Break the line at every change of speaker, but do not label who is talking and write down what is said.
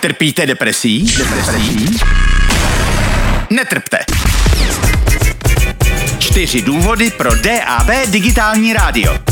Trpíte depresí? Netrpte. 4 důvody pro DAB digitální rádio.